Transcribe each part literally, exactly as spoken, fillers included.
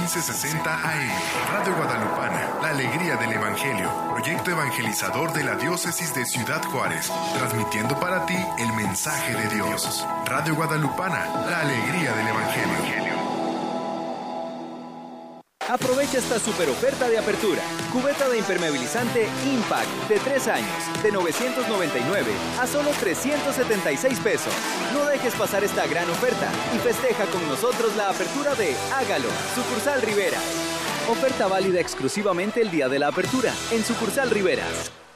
quince sesenta A M. Radio Guadalupana, la alegría del Evangelio. Proyecto evangelizador de la Diócesis de Ciudad Juárez. Transmitiendo para ti el mensaje de Dios. Radio Guadalupana, la alegría del Evangelio. Aprovecha esta super oferta de apertura. Cubeta de impermeabilizante Impact de tres años, de novecientos noventa y nueve a solo trescientos setenta y seis pesos. No dejes pasar esta gran oferta y festeja con nosotros la apertura de Hágalo, Sucursal Rivera. Oferta válida exclusivamente el día de la apertura en Sucursal Rivera.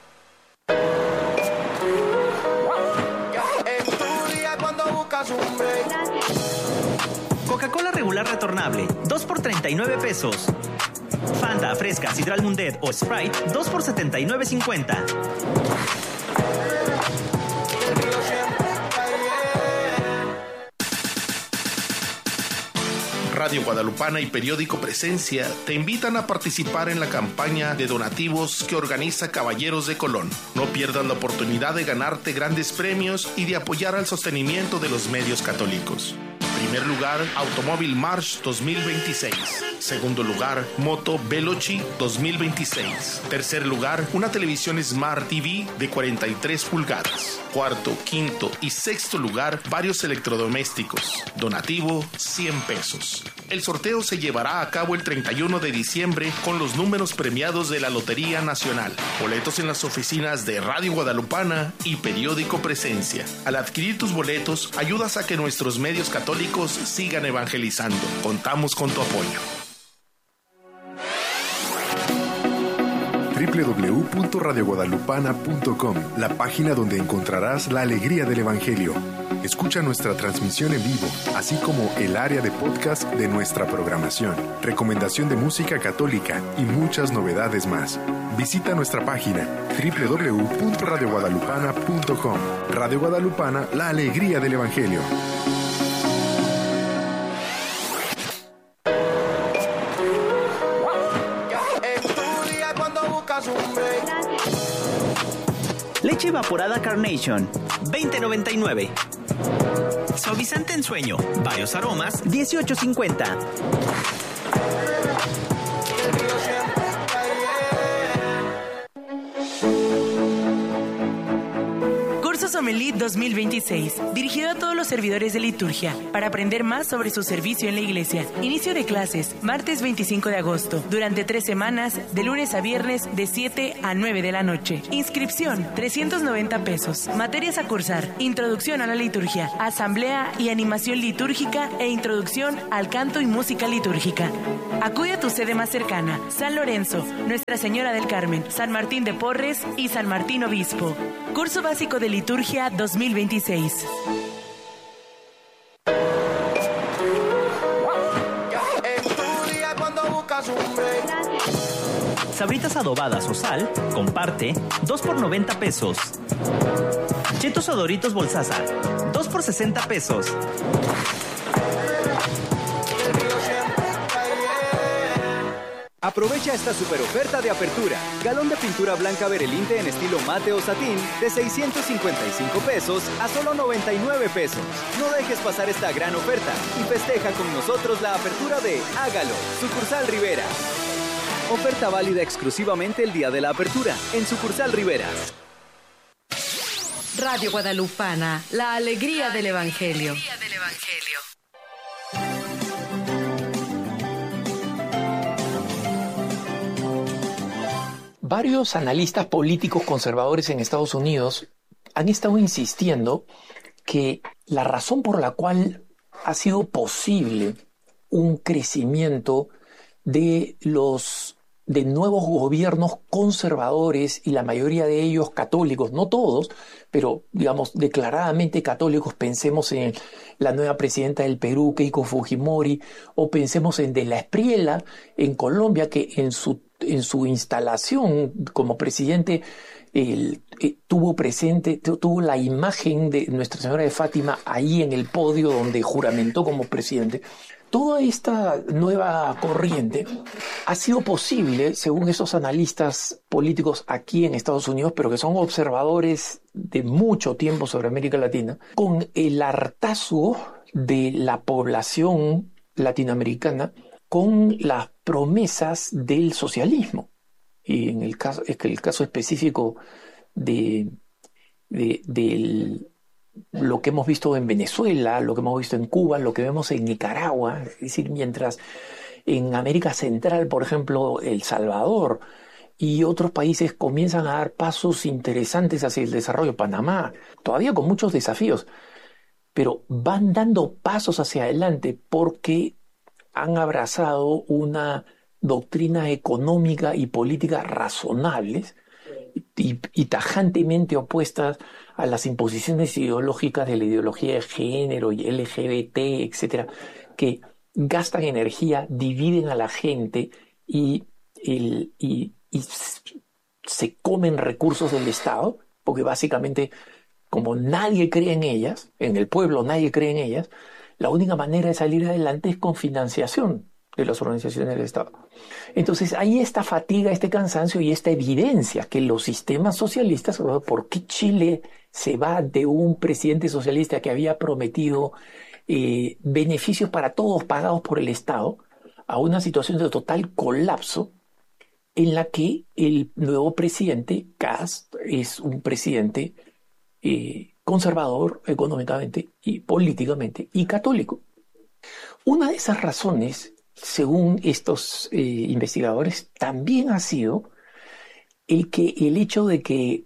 Coca-Cola regular retornable, dos por treinta y nueve pesos. Fanta, Fresca, Sidral Mundet o Sprite, dos por setenta y nueve cincuenta. Radio Guadalupana y Periódico Presencia te invitan a participar en la campaña de donativos que organiza Caballeros de Colón. No pierdas la oportunidad de ganarte grandes premios y de apoyar al sostenimiento de los medios católicos. Primer lugar, Automóvil March dos mil veintiséis. Segundo lugar, Moto Veloci dos mil veintiséis. Tercer lugar, una televisión Smart T V de cuarenta y tres pulgadas. Cuarto, quinto y sexto lugar, varios electrodomésticos. Donativo, cien pesos. El sorteo se llevará a cabo el treinta y uno de diciembre con los números premiados de la Lotería Nacional. Boletos en las oficinas de Radio Guadalupana y Periódico Presencia. Al adquirir tus boletos, ayudas a que nuestros medios católicos sigan evangelizando. Contamos con tu apoyo. doble u doble u doble u punto radio guadalupana punto com, la página donde encontrarás la alegría del Evangelio. Escucha nuestra transmisión en vivo, así como el área de podcast de nuestra programación, recomendación de música católica y muchas novedades más. Visita nuestra página doble u doble u doble u punto radio guadalupana punto com. Radio Guadalupana, la alegría del Evangelio. Leche evaporada Carnation, veinte noventa y nueve. Suavizante en sueño, varios aromas, dieciocho cincuenta. Sommelier dos mil veintiséis, dirigido a todos los servidores de liturgia, para aprender más sobre su servicio en la iglesia. Inicio de clases, martes veinticinco de agosto, durante tres semanas, de lunes a viernes, de siete a nueve de la noche. Inscripción, trescientos noventa pesos. Materias a cursar, introducción a la liturgia, asamblea y animación litúrgica e introducción al canto y música litúrgica. Acude a tu sede más cercana, San Lorenzo, Nuestra Señora del Carmen, San Martín de Porres y San Martín Obispo. Curso básico de liturgia dos mil veintiséis. Sabritas adobadas o sal, comparte, dos por noventa pesos. Chetos o Doritos Bolsaza, dos por sesenta pesos. Aprovecha esta super oferta de apertura. Galón de pintura blanca Berelinte en estilo mate o satín de seiscientos cincuenta y cinco pesos a solo noventa y nueve pesos. No dejes pasar esta gran oferta y festeja con nosotros la apertura de Hágalo, Sucursal Rivera. Oferta válida exclusivamente el día de la apertura en Sucursal Rivera. Radio Guadalupana, la alegría del Evangelio. Varios analistas políticos conservadores en Estados Unidos han estado insistiendo que la razón por la cual ha sido posible un crecimiento de los de nuevos gobiernos conservadores y la mayoría de ellos católicos, no todos, pero digamos declaradamente católicos, pensemos en la nueva presidenta del Perú, Keiko Fujimori, o pensemos en De la Espriella en Colombia, que en su, en su instalación como presidente el, eh, tuvo presente, tuvo la imagen de Nuestra Señora de Fátima ahí en el podio donde juramentó como presidente. Toda esta nueva corriente ha sido posible, según esos analistas políticos aquí en Estados Unidos, pero que son observadores de mucho tiempo sobre América Latina, con el hartazgo de la población latinoamericana con las promesas del socialismo. Y en el caso, es que el caso específico de, de, de lo que hemos visto en Venezuela, lo que hemos visto en Cuba, lo que vemos en Nicaragua, es decir, mientras en América Central, por ejemplo, El Salvador y otros países comienzan a dar pasos interesantes hacia el desarrollo, Panamá, todavía con muchos desafíos, pero van dando pasos hacia adelante porque han abrazado una doctrina económica y política razonables y, y tajantemente opuestas a las imposiciones ideológicas de la ideología de género y L G B T, etcétera, que gastan energía, dividen a la gente y, el, y, y se comen recursos del Estado, porque básicamente, como nadie cree en ellas, en el pueblo nadie cree en ellas, la única manera de salir adelante es con financiación de las organizaciones del Estado. Entonces hay esta fatiga, este cansancio y esta evidencia que los sistemas socialistas, ¿por qué Chile se va de un presidente socialista que había prometido eh, beneficios para todos pagados por el Estado a una situación de total colapso en la que el nuevo presidente, Kast, es un presidente eh, conservador económicamente y políticamente y católico? Una de esas razones, según estos eh, investigadores, también ha sido el, que, el hecho de que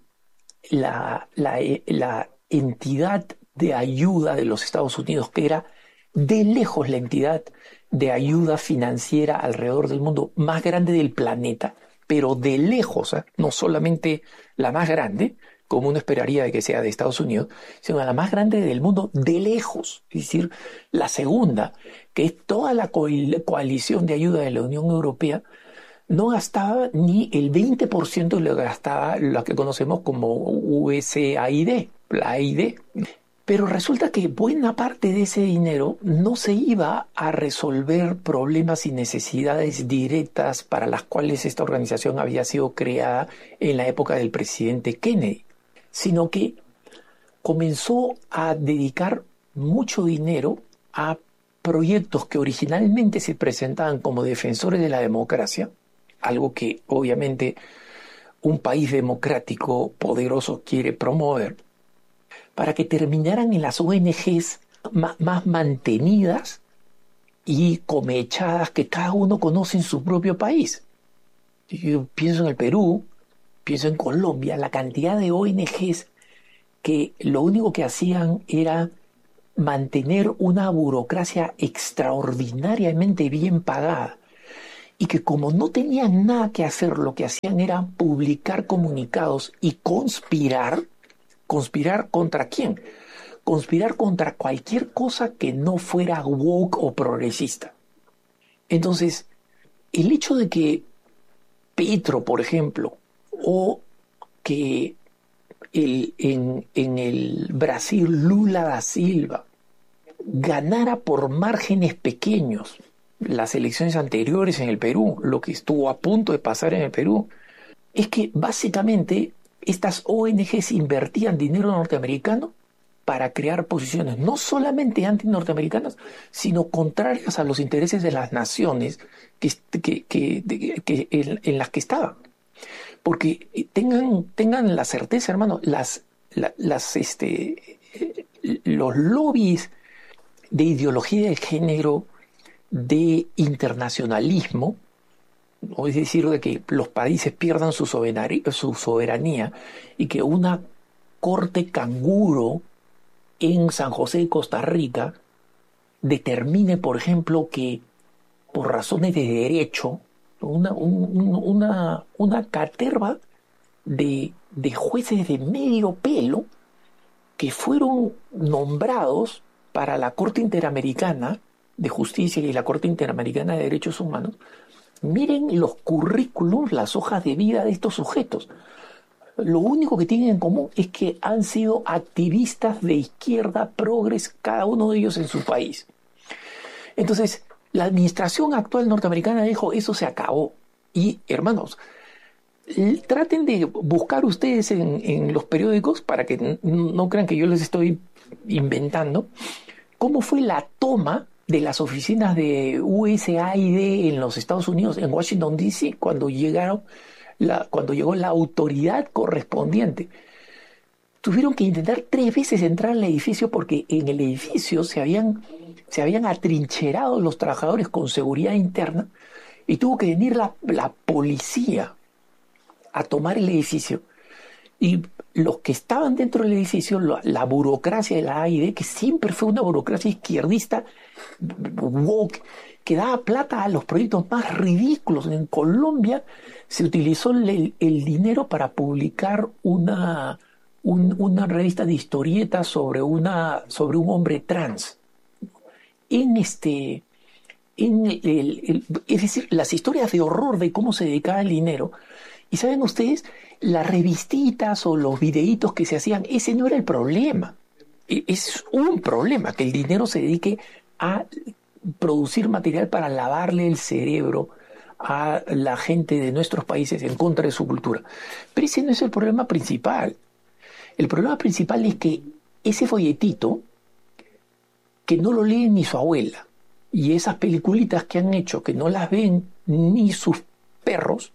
la, la, la entidad de ayuda de los Estados Unidos, que era de lejos la entidad de ayuda financiera alrededor del mundo más grande del planeta, pero de lejos, ¿eh? No solamente la más grande, como uno esperaría de que sea de Estados Unidos, sino la más grande del mundo de lejos, es decir, la segunda, que es toda la co- coalición de ayuda de la Unión Europea, no gastaba ni el veinte por ciento de lo que gastaba lo que conocemos como U S A I D, la A I D. Pero resulta que buena parte de ese dinero no se iba a resolver problemas y necesidades directas para las cuales esta organización había sido creada en la época del presidente Kennedy, sino que comenzó a dedicar mucho dinero a proyectos que originalmente se presentaban como defensores de la democracia, algo que obviamente un país democrático poderoso quiere promover, para que terminaran en las O N Ges más, más mantenidas y comechadas que cada uno conoce en su propio país. Yo pienso en el Perú, pienso en Colombia, la cantidad de O N Ges que lo único que hacían era mantener una burocracia extraordinariamente bien pagada y que como no tenían nada que hacer, lo que hacían era publicar comunicados y conspirar. ¿Conspirar contra quién? Conspirar contra cualquier cosa que no fuera woke o progresista. Entonces, el hecho de que Petro, por ejemplo, o que el, en, en el Brasil Lula da Silva ganara por márgenes pequeños las elecciones anteriores en el Perú, lo que estuvo a punto de pasar en el Perú, es que básicamente estas O N Ges invertían dinero norteamericano para crear posiciones no solamente anti-norteamericanas, sino contrarias a los intereses de las naciones que, que, que, que, que en, en las que estaban. Porque tengan, tengan la certeza, hermano, las, la, las, este, los lobbies de ideología de género, de internacionalismo, o es decir, de que los países pierdan su soberanía, su soberanía y que una corte canguro en San José de Costa Rica determine, por ejemplo, que por razones de derecho, una, un, una, una caterva de, de jueces de medio pelo que fueron nombrados para la Corte Interamericana de Justicia y la Corte Interamericana de Derechos Humanos. Miren los currículums, las hojas de vida de estos sujetos. Lo único que tienen en común es que han sido activistas de izquierda, progres, cada uno de ellos en su país. Entonces, la administración actual norteamericana dijo, eso se acabó. Y, hermanos, traten de buscar ustedes en, en los periódicos, para que no crean que yo les estoy inventando, cómo fue la toma de las oficinas de U S A I D en los Estados Unidos, en Washington D C, cuando llegaron la, cuando llegó la autoridad correspondiente. Tuvieron que intentar tres veces entrar al edificio porque en el edificio se habían, se habían atrincherado los trabajadores con seguridad interna y tuvo que venir la, la policía a tomar el edificio. Y los que estaban dentro del edificio, la, la burocracia de la A I D, que siempre fue una burocracia izquierdista, woke, que daba plata a los proyectos más ridículos. En Colombia se utilizó el, el dinero para publicar una, un, una revista de historietas sobre, una, sobre un hombre trans. En este, en el, el, es decir, las historias de horror de cómo se dedicaba el dinero. Y saben ustedes, las revistitas o los videitos que se hacían, ese no era el problema. Es un problema que el dinero se dedique a producir material para lavarle el cerebro a la gente de nuestros países en contra de su cultura. Pero ese no es el problema principal. El problema principal es que ese folletito, que no lo lee ni su abuela, y esas peliculitas que han hecho, que no las ven ni sus perros,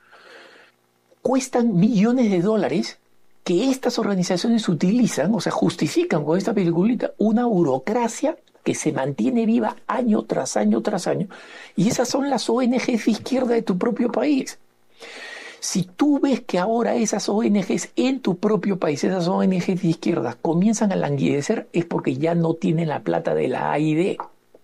cuestan millones de dólares que estas organizaciones utilizan, o sea, justifican con esta peliculita una burocracia que se mantiene viva año tras año tras año. Y esas son las O N Ges de izquierda de tu propio país. Si tú ves que ahora esas O N Ges en tu propio país, esas O N Ges de izquierda, comienzan a languidecer, es porque ya no tienen la plata de la A I D.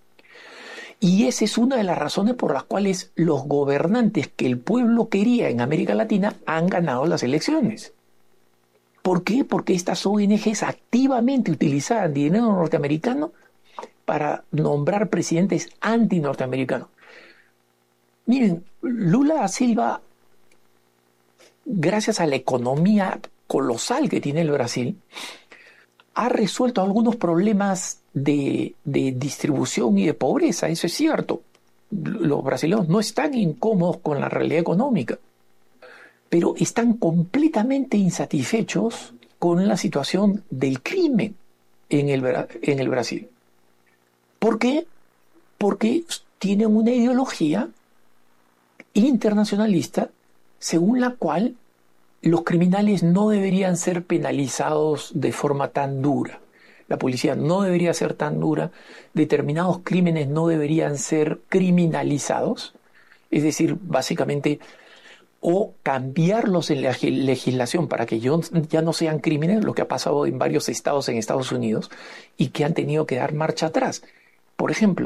Y esa es una de las razones por las cuales los gobernantes que el pueblo quería en América Latina han ganado las elecciones. ¿Por qué? Porque estas O N Ges activamente utilizaban dinero norteamericano para nombrar presidentes anti-norteamericanos. Miren, Lula da Silva, gracias a la economía colosal que tiene el Brasil, ha resuelto algunos problemas de, de distribución y de pobreza, eso es cierto. Los brasileños no están incómodos con la realidad económica, pero están completamente insatisfechos con la situación del crimen en el, en el Brasil. ¿Por qué? Porque tienen una ideología internacionalista según la cual los criminales no deberían ser penalizados de forma tan dura. La policía no debería ser tan dura. Determinados crímenes no deberían ser criminalizados. Es decir, básicamente, o cambiarlos en la legislación para que ya no sean crímenes, lo que ha pasado en varios estados en Estados Unidos y que han tenido que dar marcha atrás. Por ejemplo,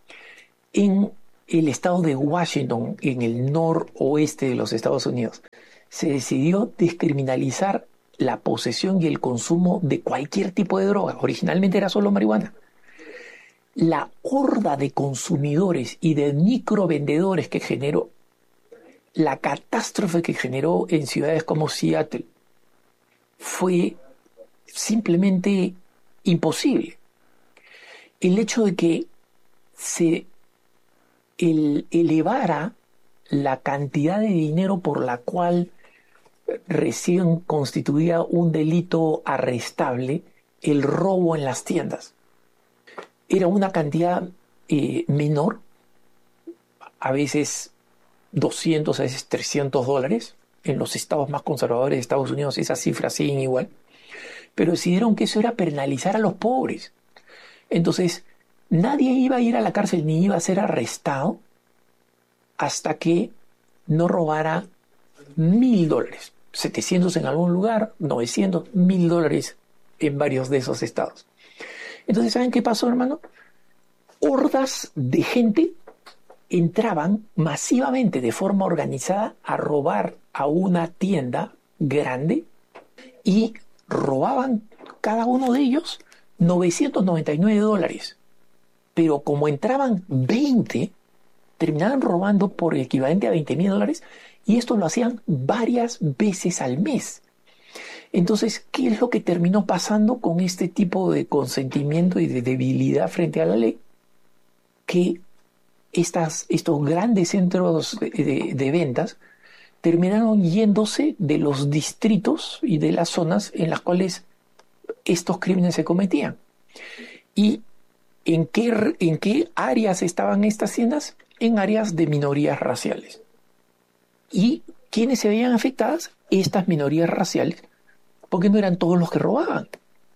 en el estado de Washington, en el noroeste de los Estados Unidos, se decidió descriminalizar la posesión y el consumo de cualquier tipo de droga. Originalmente era solo marihuana. La horda de consumidores y de microvendedores que generó, la catástrofe que generó en ciudades como Seattle, fue simplemente imposible. El hecho de que se el, elevara la cantidad de dinero por la cual recién constituía un delito arrestable el robo en las tiendas. Era una cantidad eh, menor, a veces doscientos, a veces trescientos dólares. En los estados más conservadores de Estados Unidos esas cifras siguen igual. Pero decidieron que eso era penalizar a los pobres. Entonces, nadie iba a ir a la cárcel ni iba a ser arrestado hasta que no robara mil dólares. setecientos en algún lugar, novecientos, mil dólares en varios de esos estados. Entonces, ¿saben qué pasó, hermano? Hordas de gente entraban masivamente de forma organizada a robar a una tienda grande y robaban cada uno de ellos novecientos noventa y nueve dólares. Pero como entraban veinte, terminaban robando por el equivalente a veinte mil dólares y esto lo hacían varias veces al mes. Entonces, ¿qué es lo que terminó pasando con este tipo de consentimiento y de debilidad frente a la ley? Que estas, estos grandes centros de, de, de ventas terminaron yéndose de los distritos y de las zonas en las cuales estos crímenes se cometían. Y ¿En qué, ¿En qué áreas estaban estas tiendas? En áreas de minorías raciales. ¿Y quiénes se veían afectadas? Estas minorías raciales, porque no eran todos los que robaban.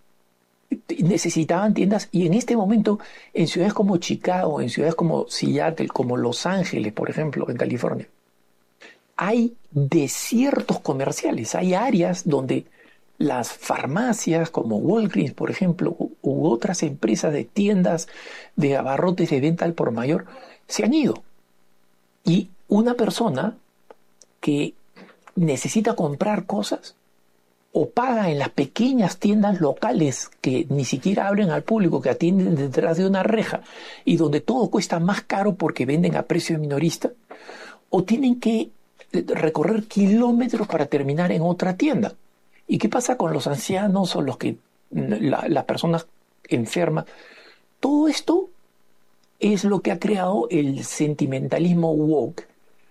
Necesitaban tiendas, y en este momento en ciudades como Chicago, en ciudades como Seattle, como Los Ángeles, por ejemplo, en California, hay desiertos comerciales, hay áreas donde las farmacias como Walgreens, por ejemplo, u, u otras empresas de tiendas de abarrotes de venta al por mayor se han ido. Y una persona que necesita comprar cosas o paga en las pequeñas tiendas locales que ni siquiera abren al público, que atienden detrás de una reja y donde todo cuesta más caro porque venden a precio minorista, o tienen que recorrer kilómetros para terminar en otra tienda. ¿Y qué pasa con los ancianos o los que la, las personas enfermas? Todo esto es lo que ha creado el sentimentalismo woke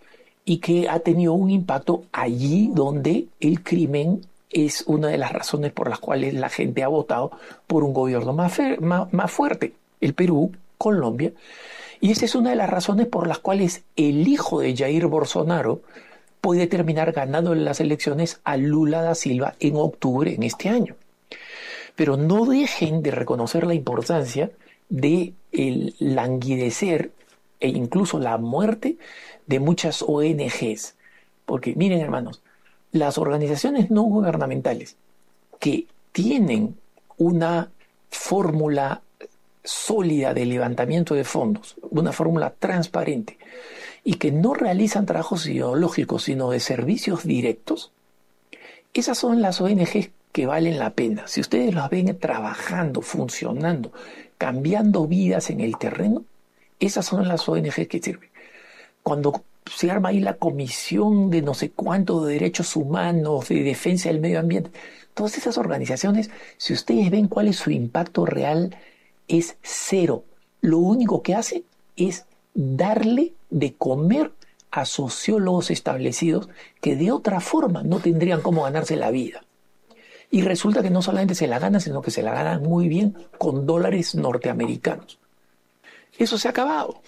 y que ha tenido un impacto allí donde el crimen es una de las razones por las cuales la gente ha votado por un gobierno más, fe, más, más fuerte. El Perú, Colombia. Y esta es una de las razones por las cuales el hijo de Jair Bolsonaro puede terminar ganando las elecciones a Lula da Silva en octubre en este año. Pero no dejen de reconocer la importancia de el languidecer e incluso la muerte de muchas O N Ges. Porque miren, hermanos, las organizaciones no gubernamentales que tienen una fórmula sólida de levantamiento de fondos, una fórmula transparente, y que no realizan trabajos ideológicos, sino de servicios directos, esas son las O N Ges que valen la pena. Si ustedes las ven trabajando, funcionando, cambiando vidas en el terreno, esas son las O N Ges que sirven. Cuando se arma ahí la comisión de no sé cuánto de derechos humanos, de defensa del medio ambiente, todas esas organizaciones, si ustedes ven cuál es su impacto real, es cero. Lo único que hace es darle de comer a sociólogos establecidos que de otra forma no tendrían cómo ganarse la vida. Y resulta que no solamente se la ganan, sino que se la ganan muy bien con dólares norteamericanos. Eso se ha acabado.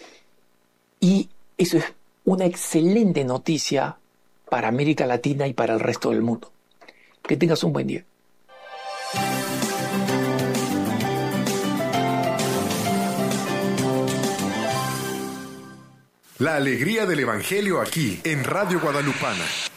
Y eso es una excelente noticia para América Latina y para el resto del mundo. Que tengas un buen día. La alegría del Evangelio aquí en Radio Guadalupana.